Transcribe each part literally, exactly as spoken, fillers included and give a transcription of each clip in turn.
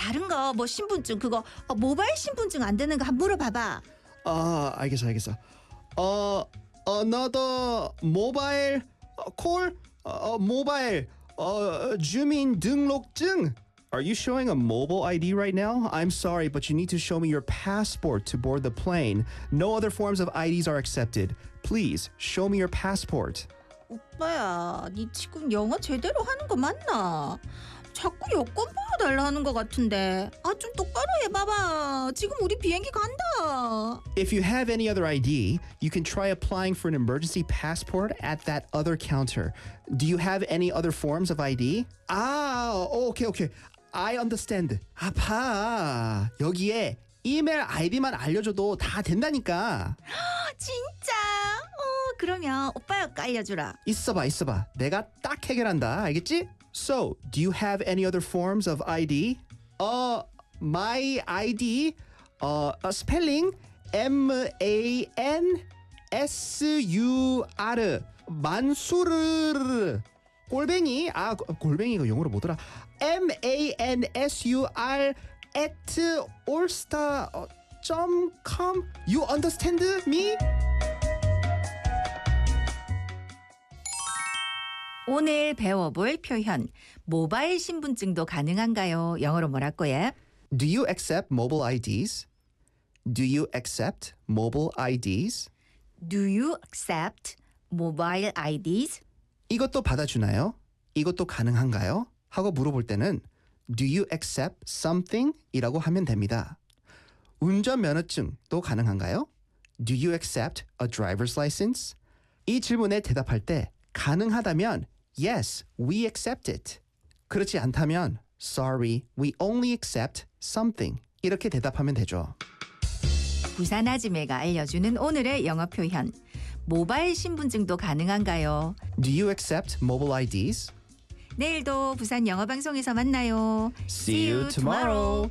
다른 거 뭐 신분증 그거 어, 모바일 신분증 안 되는 거 한번 물어봐봐. 아, 알겠어, 알겠어. 어, another mobile call? 어, mobile 어, 주민등록증. Are you showing a mobile I D right now? I'm sorry, but you need to show me your passport to board the plane. No other forms of I Ds are accepted. Please, show me your passport. 오빠야, 니 지금 영어 제대로 하는 거 맞나? 자꾸 여권 보여달라 하는 것 같은데. 아, 좀 똑바로 해봐봐. 지금 우리 비행기 간다. If you have any other I D, you can try applying for an emergency passport at that other counter. Do you have any other forms of I D? 아, okay, okay. I understand. 아파. 여기에 이메일 아이디만 알려줘도 다 된다니까. 진짜? 어, 그러면 오빠가 알려주라. 있어봐, 있어봐. 내가 딱 해결한다. 알겠지? So, do you have any other forms of I D? Uh, my I D, uh, uh spelling M A N S U R 만수르 골뱅이 아 골뱅이 이거 영어로 뭐더라? M A N S U R at allstar dot com. You understand me? 오늘 배워볼 표현. 모바일 신분증도 가능한가요? 영어로 뭐라고 해? Do you accept mobile I Ds? Do you accept mobile I Ds? Do you accept mobile I Ds? 이것도 받아주나요? 이것도 가능한가요? 하고 물어볼 때는 Do you accept something? 이라고 하면 됩니다. 운전면허증도 가능한가요? Do you accept a driver's license? 이 질문에 대답할 때 가능하다면 Yes, we accept it. 그렇지 않다면 Sorry, we only accept something. 이렇게 대답하면 되죠. 부산 아지매가 알려주는 오늘의 영어 표현. 모바일 신분증도 가능한가요? Do you accept mobile I Ds? 내일도 부산 영어 방송에서 만나요. See you tomorrow.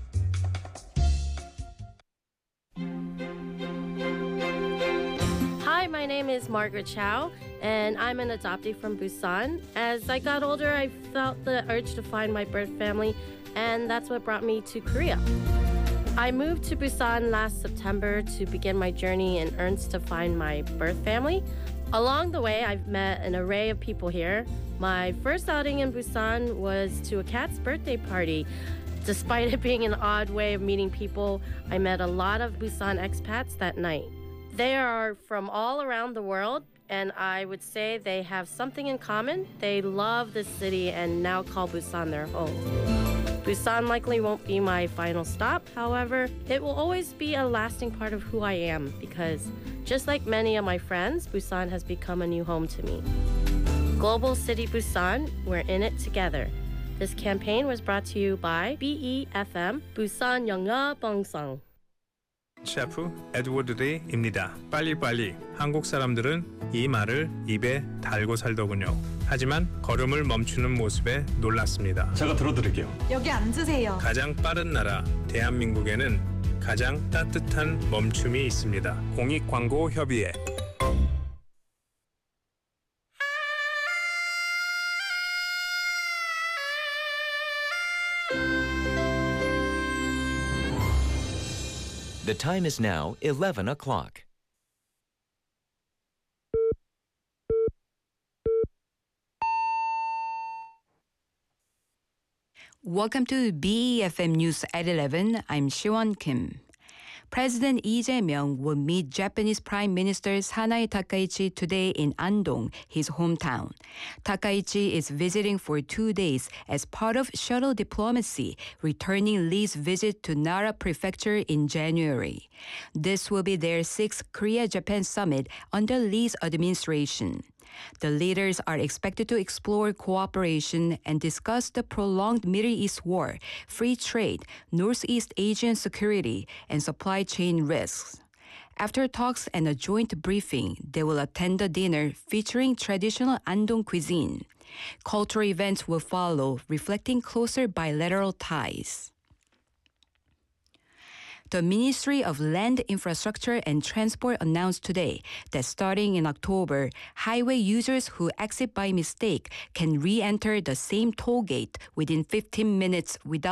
Hi, my name is Margaret Chow, and I'm an adoptee from Busan. As I got older, I felt the urge to find my birth family, and that's what brought me to Korea. I moved to Busan last September to begin my journey in earnest to find my birth family. Along the way, I've met an array of people here. My first outing in Busan was to a cat's birthday party. Despite it being an odd way of meeting people, I met a lot of Busan expats that night. They are from all around the world, and I would say they have something in common. They love the city and now call Busan their home. Busan likely won't be my final stop. However, it will always be a lasting part of who I am because just like many of my friends, Busan has become a new home to me. Global City Busan, we're in it together. This campaign was brought to you by B E F M, Busan 영어 방송. 셰프 에드워드 레이입니다. 빨리빨리. 한국 사람들은 이 말을 입에 달고 살더군요. 하지만 걸음을 멈추는 모습에 놀랐습니다. 제가 들어드릴게요. 여기 앉으세요. 가장 빠른 나라 대한민국에는 가장 따뜻한 멈춤이 있습니다. 공익광고협의회. The time is now eleven o'clock. Welcome to B E F M News at eleven. I'm Siwon Kim. President Lee Jae-myung will meet Japanese Prime Minister Sanae Takaichi today in Andong, his hometown. Takaichi is visiting for two days as part of shuttle diplomacy, returning Lee's visit to Nara Prefecture in January. This will be their sixth Korea-Japan summit under Lee's administration. The leaders are expected to explore cooperation and discuss the prolonged Middle East war, free trade, Northeast Asian security, and supply chain risks. After talks and a joint briefing, they will attend a dinner featuring traditional Andong cuisine. Cultural events will follow, reflecting closer bilateral ties. The Ministry of Land, Infrastructure and Transport announced today that starting in October, highway users who exit by mistake can re-enter the same toll gate within fifteen minutes without